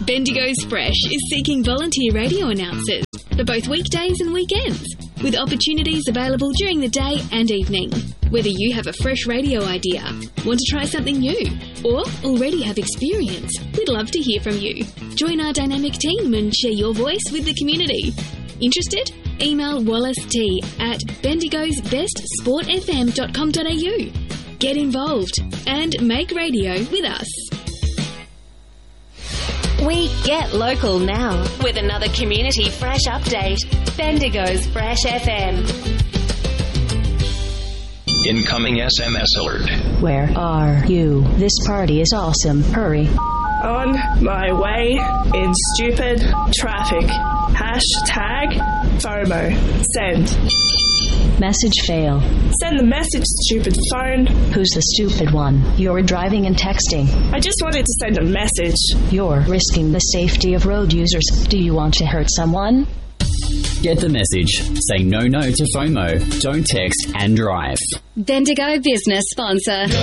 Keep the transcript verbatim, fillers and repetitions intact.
Bendigo's Fresh is seeking volunteer radio announcers for both weekdays and weekends, with opportunities available during the day and evening. Whether you have a fresh radio idea, want to try something new, or already have experience, we'd love to hear from you. Join our dynamic team and share your voice with the community. Interested? Email Wallace T at bendigos best sport f m dot com dot a u. Get involved and make radio with us. We get local now with another Community Fresh update. Bendigo's Fresh F M. Incoming S M S alert. Where are you? This party is awesome. Hurry. On my way in stupid traffic. Hashtag FOMO. Send. Message fail. Send the message, stupid phone. Who's the stupid one? You're driving and texting. I just wanted to send a message. You're risking the safety of road users. Do you want to hurt someone? Get the message. Say no no to FOMO. Don't text and drive. Bendigo business sponsor.